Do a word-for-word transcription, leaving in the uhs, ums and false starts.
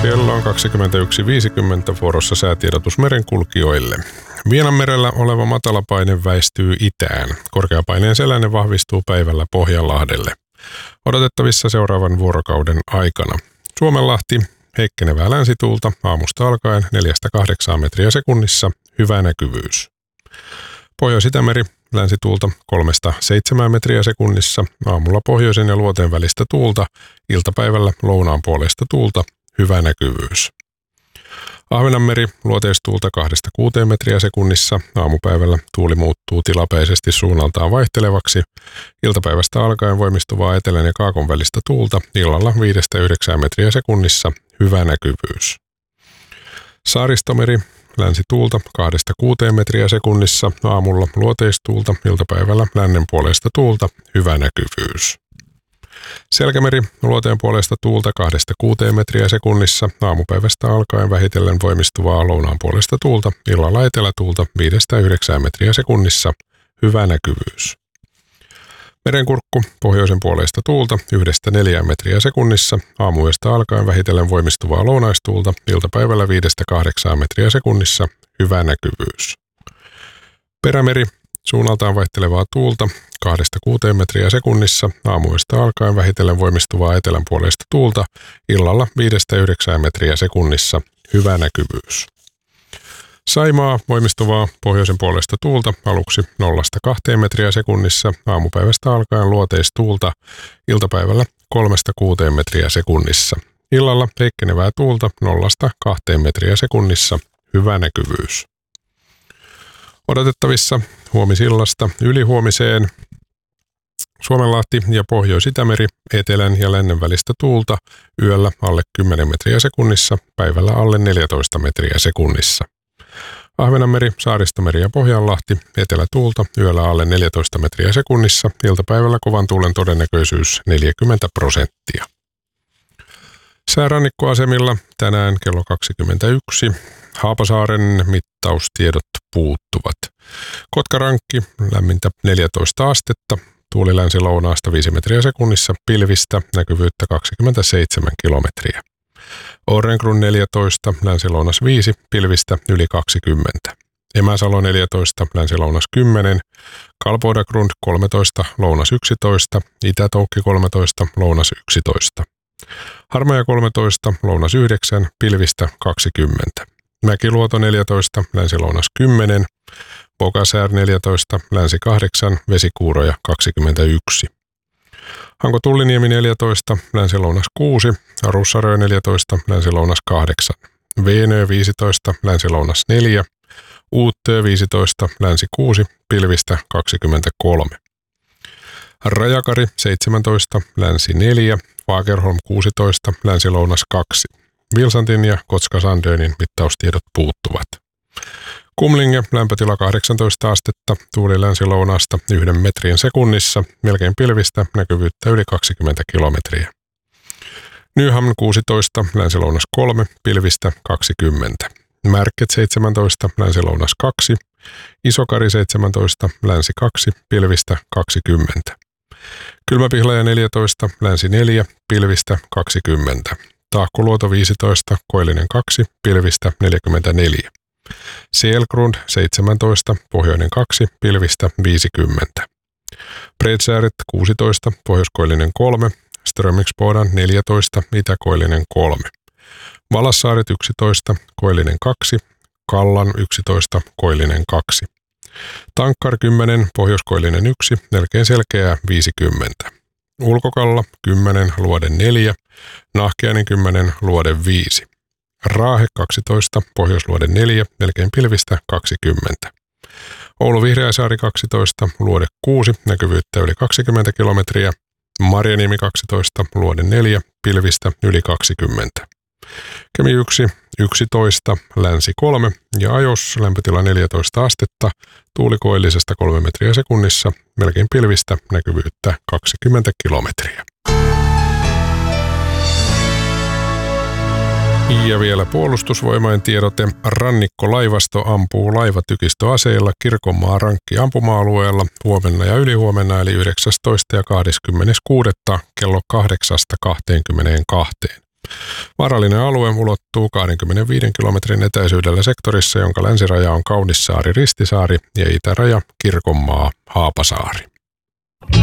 Kello on kaksikymmentäyksi viisikymmentä, vuorossa säätiedotus merenkulkijoille. Vienanmerellä oleva matalapaine väistyy itään. Korkeapaineen seläne vahvistuu päivällä Pohjanlahdelle. Odotettavissa seuraavan vuorokauden aikana. Suomenlahti, heikkenevää länsituulta, aamusta alkaen neljästä kahdeksaan metriä sekunnissa, hyvä näkyvyys. Pohjois-Itämeri, länsituulta kolmesta seitsemään metriä sekunnissa, aamulla pohjoisen ja luoteen välistä tuulta, iltapäivällä lounaan puolesta tuulta, hyvä näkyvyys. Ahvenanmeri, luoteistuulta kahdesta kuuteen metriä sekunnissa, aamupäivällä tuuli muuttuu tilapäisesti suunnaltaan vaihtelevaksi, iltapäivästä alkaen voimistuvaa etelän ja kaakon välistä tuulta, illalla viidestä yhdeksään metriä sekunnissa, hyvä näkyvyys. Saaristomeri, länsituulta kahdesta kuuteen metriä sekunnissa, aamulla luoteistuulta, iltapäivällä lännen puolesta tuulta, hyvä näkyvyys. Selkämeri, luoteen puolesta tuulta kahdesta kuuteen metriä sekunnissa, aamupäivästä alkaen vähitellen voimistuvaa lounaan puolesta tuulta, illalla etelätuulta viidestä yhdeksään metriä sekunnissa, hyvä näkyvyys. Merenkurkku, pohjoisen puolesta tuulta yhdestä neljään metriä sekunnissa, aamuyöstä alkaen vähitellen voimistuvaa lounaistuulta, iltapäivällä viidestä kahdeksaan metriä sekunnissa, hyvä näkyvyys. Perämeri, suunnaltaan vaihtelevaa tuulta kahdesta kuuteen metriä sekunnissa, aamuyöstä alkaen vähitellen voimistuvaa etelän puolesta tuulta, illalla viidestä yhdeksään metriä sekunnissa, hyvä näkyvyys. Saimaa, voimistuvaa pohjoisen puolesta tuulta aluksi nollasta kahteen metriä sekunnissa, aamupäivästä alkaen luoteistuulta, iltapäivällä kolmesta kuuteen metriä sekunnissa. Illalla heikkenevää tuulta nollasta kahteen metriä sekunnissa, hyvä näkyvyys. Odotettavissa huomisillasta ylihuomiseen Suomenlahti ja Pohjois-Itämeri, etelän ja lännen välistä tuulta, yöllä alle kymmenen metriä sekunnissa, päivällä alle neljätoista metriä sekunnissa. Ahvenanmeri, Saaristomeri ja Pohjanlahti, etelätuulta, yöllä alle neljätoista metriä sekunnissa, iltapäivällä kovan tuulen todennäköisyys neljäkymmentä prosenttia. Säärannikkoasemilla tänään kello kaksikymmentäyksi. Haapasaaren mittaustiedot puuttuvat. Kotkarankki, lämmintä neljätoista astetta, tuuli länsi-lounaasta viisi metriä sekunnissa, pilvistä, näkyvyyttä kaksikymmentäseitsemän kilometriä. Orrengrun neljätoista, länsi-lounas viisi, pilvistä yli kaksikymmentä. Emäsalo neljätoista, länsi-lounas kymmenen, Kalpoidagrund kolmetoista, lounas yksitoista, Itä-Toukki kolmetoista, lounas yksitoista. Harmaja kolmetoista, lounas yhdeksän, pilvistä kaksikymmentä. Mäkiluoto neljätoista, länsi-lounas kymmenen, Bogasär neljätoista, länsi kahdeksan, vesikuuroja kaksikymmentäyksi. Hanko-Tulliniemi neljätoista, länsi-lounas kuusi, Russarö neljätoista, länsi-lounas kahdeksan, Veenö viisitoista, länsi-lounas neljä, Uuttö viisitoista, länsi kuusi, pilvistä kaksikymmentäkolme. Rajakari seitsemäntoista, länsi neljä, Fagerholm kuusitoista, länsi-lounas kaksi. Vilsantin ja Kotska-Sandönin mittaustiedot puuttuvat. Kumlinge, lämpötila kahdeksantoista astetta, tuuli länsi-lounaasta yhden metrin sekunnissa, melkein pilvistä, näkyvyyttä yli kaksikymmentä kilometriä. Nyhamn kuusitoista, länsi-lounas kolme, pilvistä kaksikymmentä. Märket seitsemäntoista, länsi-lounas kaksi, Isokari seitsemäntoista, länsi kaksi, pilvistä kaksikymmentä. Kylmäpihlaja neljätoista, länsi neljä, pilvistä kaksikymmentä. Tahkoluoto viisitoista, koillinen kaksi, pilvistä neljäkymmentäneljä. Selgrund seitsemäntoista, pohjoinen kaksi, pilvistä viisikymmentä. Bredsääret kuusitoista, pohjoiskoillinen kolme, Strömingsbodan neljätoista, itäkoillinen kolme. Valassaaret yksitoista, koillinen kaksi, Kallan yksitoista, koillinen kaksi. Tankkar kymmenen, pohjoiskoillinen yksi, melkein selkeää viisikymmentä. Ulkokalla kymmenen, luode neljä, Nahkiainen kymmenen, luode viisi. Raahe kaksitoista, pohjoisluode neljä, melkein pilvistä kaksikymmentä. Oulu Vihreäsaari kaksitoista, luode kuusi, näkyvyyttä yli kaksikymmentä kilometriä. Marjaniemi kaksitoista, luode neljä, pilvistä yli kaksikymmentä. Kemi yksi, yksitoista, länsi kolme ja Ajos, lämpötila neljätoista astetta, tuuli koillisesta kolme metriä sekunnissa, melkein pilvistä, näkyvyyttä kaksikymmentä kilometriä. Ja vielä puolustusvoimain tiedote. Rannikkolaivasto ampuu laivatykistöaseilla Kirkonmaan rankki ampuma-alueella huomenna ja ylihuomenna eli yhdeksästoista ja kahdeskymmenes kuudetta kello kahdeksasta kahteenkymmeneenkahteen. Vaarallinen alue ulottuu kaksikymmentäviisi kilometrin etäisyydellä sektorissa, jonka länsiraja on Kaunissaari-Ristisaari ja itäraja Kirkonmaa-Haapasaari.